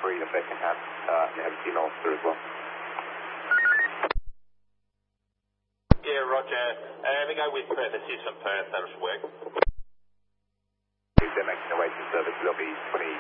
free if they can have MC North through as well. Yeah, roger. We go with Perth. This is from Perth. That should work. If they're making their way to service, they'll be 20